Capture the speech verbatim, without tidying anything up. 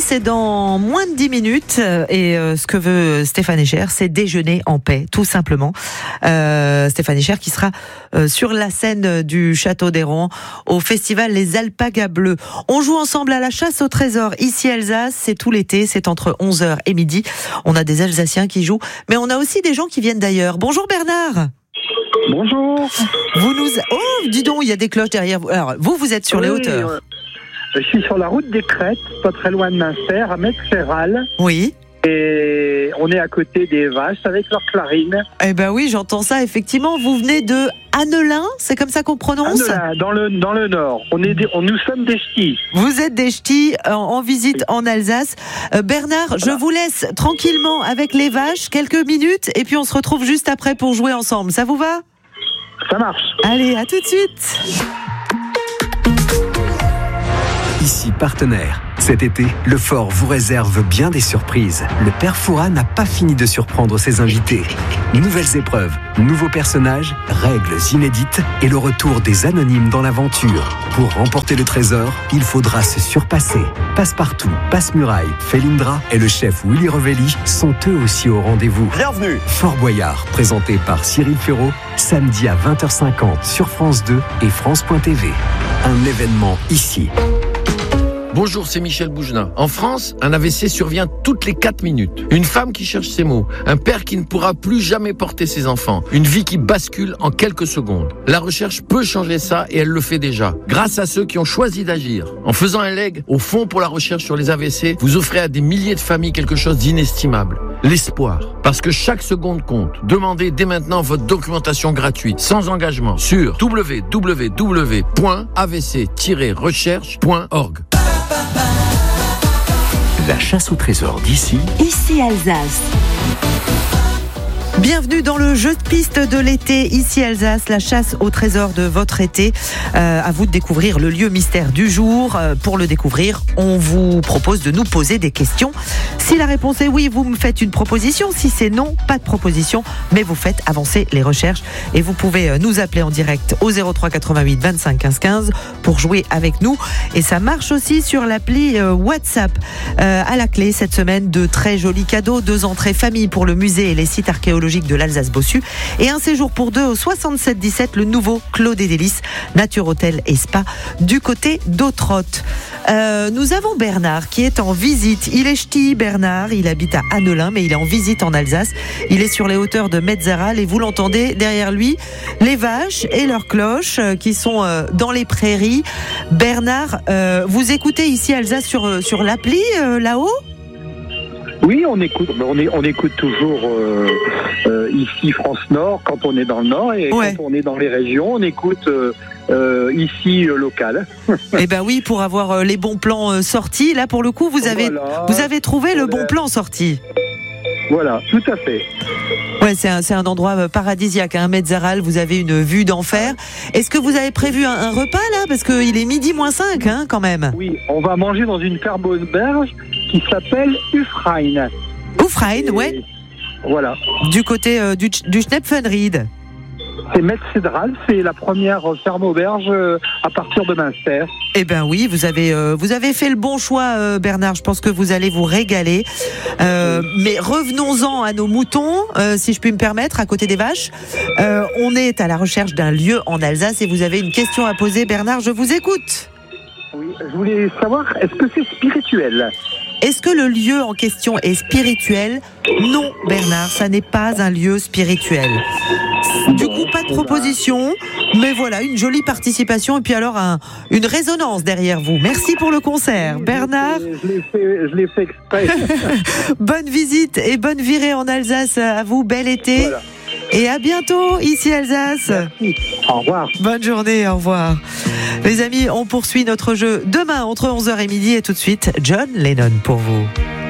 c'est dans moins de dix minutes. Et euh, ce que veut Stéphane Echer, c'est déjeuner en paix, tout simplement. Euh, Stéphane Echer qui sera euh, sur la scène du Château d'Héron au festival Les Alpagas Bleus. On joue ensemble à la chasse au trésor ici Alsace. C'est tout l'été, c'est entre onze heures et midi. On a des Alsaciens qui jouent, mais on a aussi des gens qui viennent d'ailleurs. Bonjour Bernard. Bonjour. Vous nous... Oh, dis donc, il y a des cloches derrière vous. Alors, vous, vous êtes sur oui, les hauteurs. Euh, je suis sur la route des Crêtes, pas très loin de Münster, à Metz-Ferral. Oui. Et on est à côté des vaches avec leurs clarines. Eh ben oui, j'entends ça, effectivement. Vous venez de Annelin, c'est comme ça qu'on prononce ? Annelin, dans le, dans le nord. On est des, on, nous sommes des ch'tis. Vous êtes des ch'tis en, en visite en Alsace. Euh, Bernard, voilà. Je vous laisse tranquillement avec les vaches, quelques minutes, et puis on se retrouve juste après pour jouer ensemble. Ça vous va ? Ça marche. Allez, à tout de suite. Ici partenaire. Cet été, le Fort vous réserve bien des surprises. Le père Fouras n'a pas fini de surprendre ses invités. Nouvelles épreuves, nouveaux personnages, règles inédites et le retour des anonymes dans l'aventure. Pour remporter le trésor, il faudra se surpasser. Passepartout, Passe-Muraille, Felindra et le chef Willy Revelli sont eux aussi au rendez-vous. Bienvenue. Fort Boyard, présenté par Cyril Ferraud, samedi à vingt heures cinquante sur France deux et France point T V. Un événement ici. Bonjour, c'est Michel Boujna. En France, un A V C survient toutes les quatre minutes. Une femme qui cherche ses mots, un père qui ne pourra plus jamais porter ses enfants, une vie qui bascule en quelques secondes. La recherche peut changer ça et elle le fait déjà, grâce à ceux qui ont choisi d'agir. En faisant un leg au Fonds pour la recherche sur les A V C, vous offrez à des milliers de familles quelque chose d'inestimable. L'espoir. Parce que chaque seconde compte. Demandez dès maintenant votre documentation gratuite, sans engagement, sur w w w point a v c tiret recherche point org. La chasse au trésor d'ici, ici Alsace. Bienvenue dans le jeu de piste de l'été, ici Alsace, la chasse au trésor de votre été. Euh, à vous de découvrir le lieu mystère du jour. Euh, pour le découvrir, on vous propose de nous poser des questions. Si la réponse est oui, vous me faites une proposition. Si c'est non, pas de proposition, mais vous faites avancer les recherches. Et vous pouvez nous appeler en direct au zéro trois quatre-vingt-huit vingt-cinq quinze quinze pour jouer avec nous. Et ça marche aussi sur l'appli euh, WhatsApp. Euh, à la clé, cette semaine, de très jolis cadeaux. Deux entrées famille pour le musée et les sites archéologiques de l'Alsace-Bossu et un séjour pour deux au soixante-sept dix-sept, le nouveau Clos des Délices, Nature Hôtel et Spa du côté d'Autrotte. Euh, nous avons Bernard qui est en visite. Il est ch'ti, Bernard, il habite à Annelin, mais il est en visite en Alsace. Il est sur les hauteurs de Metz-Ferral et vous l'entendez derrière lui, les vaches et leurs cloches euh, qui sont euh, dans les prairies. Bernard, euh, vous écoutez ici Alsace sur, sur l'appli euh, là-haut ? Oui, on écoute, on, est, on écoute toujours euh, euh, ici France Nord quand on est dans le Nord et ouais. Quand on est dans les régions, on écoute euh, euh, ici euh, local. Eh ben oui, pour avoir euh, les bons plans euh, sortis. Là, pour le coup, vous avez voilà. vous avez trouvé le bon plan sorti. Voilà, tout à fait. Ouais, c'est un, c'est un endroit paradisiaque, hein, Metz-Ferral, vous avez une vue d'enfer. Est-ce que vous avez prévu un, un repas là ? Parce qu'il est midi moins cinq, hein, quand même. Oui, on va manger dans une ferme auberge qui s'appelle Ufrein. Ufrein, ouais. Voilà. Du côté euh, du, du Schnepfenried. C'est Metz-Fédéral, c'est la première ferme auberge euh, à partir de Münster. Eh ben oui, vous avez euh, vous avez fait le bon choix, euh, Bernard. Je pense que vous allez vous régaler. Euh, mais revenons-en à nos moutons, euh, si je puis me permettre, à côté des vaches. Euh, on est à la recherche d'un lieu en Alsace et vous avez une question à poser, Bernard. Je vous écoute. Oui, je voulais savoir, est-ce que c'est spirituel ? Est-ce que le lieu en question est spirituel ? Non, Bernard, ça n'est pas un lieu spirituel. Du coup, pas de proposition, mais voilà, une jolie participation et puis alors un, une résonance derrière vous. Merci pour le concert, oui, Bernard. Je l'ai fait, je l'ai fait exprès. Bonne visite et bonne virée en Alsace à vous, bel été. Voilà. Et à bientôt, ici Alsace. Merci. Au revoir. Bonne journée, au revoir. Les amis, on poursuit notre jeu demain entre onze heures et midi et tout de suite, John Lennon pour vous.